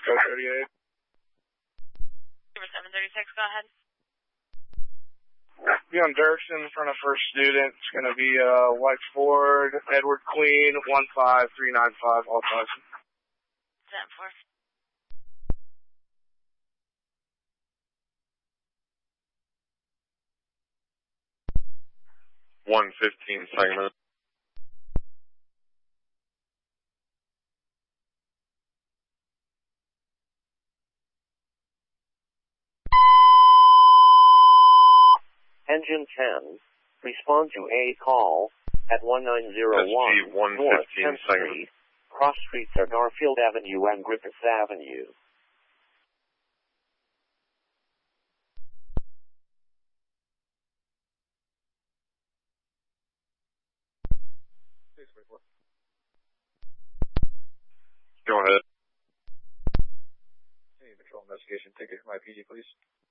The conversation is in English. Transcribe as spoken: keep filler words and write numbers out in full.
Code thirty-eight. seven thirty-six, go ahead. Be on Dirksen in front of First Student. It's going to be uh, White Ford, Edward Queen, one five three nine five, all times. ten four. one fifteen segment. Engine ten, respond to a call at one nine zero one North tenth Street. Cross streets are Garfield Avenue and Griffith Avenue. Go ahead. Any patrol investigation ticket for my P D, please.